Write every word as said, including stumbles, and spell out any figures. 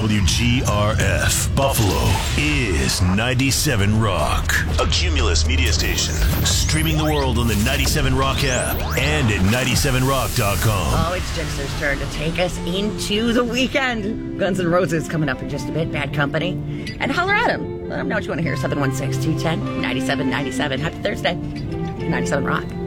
W G R F, Buffalo, is ninety-seven Rock. A Cumulus media station. Streaming the world on the ninety-seven Rock app and at ninety-seven rock dot com. Oh, it's Jimster's turn to take us into the weekend. Guns N' Roses coming up in just a bit. Bad Company. And holler at him. Let him know what you want to hear. seven one six, two one zero, nine seven nine seven. Happy Thursday. ninety-seven Rock.